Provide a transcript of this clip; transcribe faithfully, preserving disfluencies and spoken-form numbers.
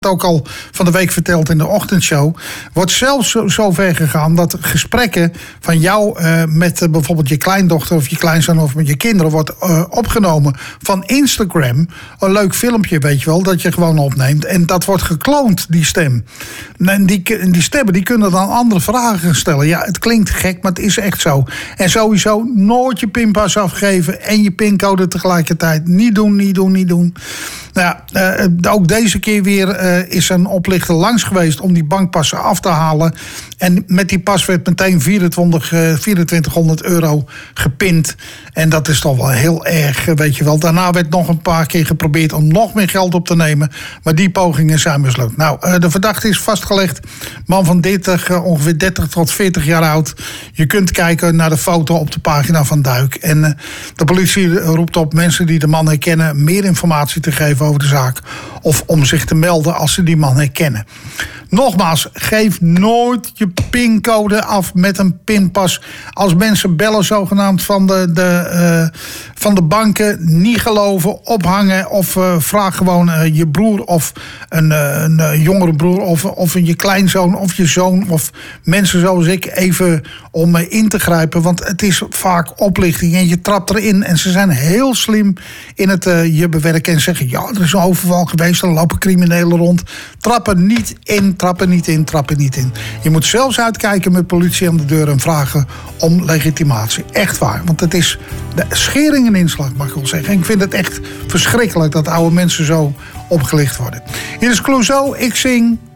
ook al van de week verteld in de ochtendshow, wordt zelfs zo, zo ver gegaan dat gesprekken van jou uh, met uh, bijvoorbeeld je kleindochter of je kleinzoon of met je kinderen wordt uh, opgenomen van Instagram. Een leuk filmpje, weet je wel, dat je gewoon opneemt. En dat wordt gekloond, die stem. En die, die stemmen die kunnen dan andere vragen stellen. Ja, het klinkt gek, maar het is echt zo. En sowieso nooit je pinpas afgeven en je pincode tegelijkertijd. Niet doen, niet doen, niet doen. Nou ja, uh, ook deze keer weer uh, is een oplichter langs geweest om die bankpassen af te halen. En met die pas werd meteen vierentwintig, uh, vierentwintighonderd euro gepind. En dat is toch wel heel erg, weet je wel. Daarna werd nog een paar keer geprobeerd om nog meer geld op te nemen. Maar die pogingen zijn mislukt. Nou, uh, de verdachte is vastgelegd. Man van dertig, uh, ongeveer dertig tot veertig jaar oud. Je kunt kijken naar de foto op de pagina van Duik. En uh, de politie roept op mensen die de man herkennen meer informatie te geven over de zaak. Of om zich te melden als ze die man herkennen. Nogmaals, geef nooit je pincode af met een pinpas. Als mensen bellen zogenaamd van de, de, uh, van de banken, niet geloven, ophangen. Of uh, vraag gewoon uh, je broer of een, uh, een uh, jongere broer of, of je kleinzoon of je zoon. Of mensen zoals ik even om uh, in te grijpen. Want het is vaak oplichting en je trapt erin. En ze zijn heel slim in het uh, je bewerken en zeggen, ja, er is een overval geweest, er lopen criminelen rond. Trappen niet in. Trappen niet in, trappen niet in. Je moet zelfs uitkijken met politie aan de deur en vragen om legitimatie. Echt waar, want het is de schering en inslag, mag ik wel zeggen. En ik vind het echt verschrikkelijk dat oude mensen zo opgelicht worden. Hier is Clouseau, ik zing